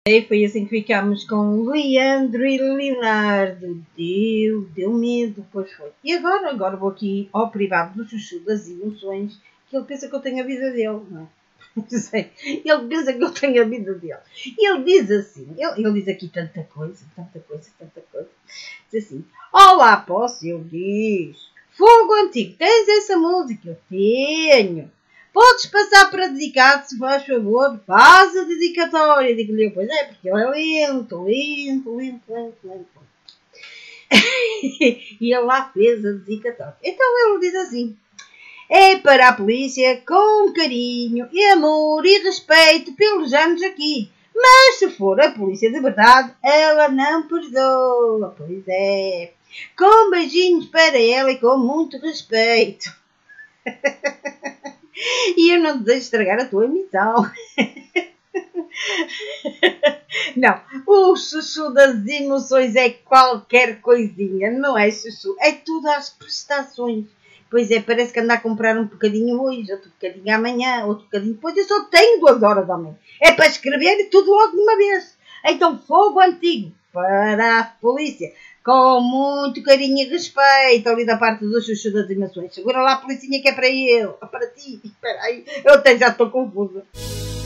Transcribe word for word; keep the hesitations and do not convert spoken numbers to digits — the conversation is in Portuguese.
E foi assim que ficámos com Leandro e Leonardo. Deu, deu medo, pois foi. E agora, agora vou aqui ao privado do Chuchu das emoções, que ele pensa que eu tenho a vida dele, não é? Ele pensa que eu tenho a vida dele. E ele diz assim, ele, ele diz aqui tanta coisa, tanta coisa, tanta coisa. Diz assim, olá, posso? Ele diz, fogo antigo, tens essa música? Eu tenho. Podes passar para dedicado, se faz favor? Faz a dedicatória. Digo-lhe, pois é, porque ele é lento, lento, lento, lento, lento. E ele lá fez a dedicatória. Então ele diz assim, é para a polícia com carinho e amor e respeito pelos anos aqui. Mas se for a polícia de verdade, ela não perdoa. Pois é. Com beijinhos para ela e com muito respeito. E eu não desejo estragar a tua emissão. Não, o Chuchu das emoções é qualquer coisinha, não é, Chuchu? É tudo às prestações. Pois é, parece que anda a comprar um bocadinho hoje, outro bocadinho amanhã, outro bocadinho depois. Eu só tenho duas horas ao menos. É para escrever e tudo logo de uma vez. Então, fogo antigo para a polícia. Com muito carinho e respeito ali da parte do Chuchu das emoções. Segura lá a policinha que é para ele. Para ti. Espera aí. Eu até já estou confusa.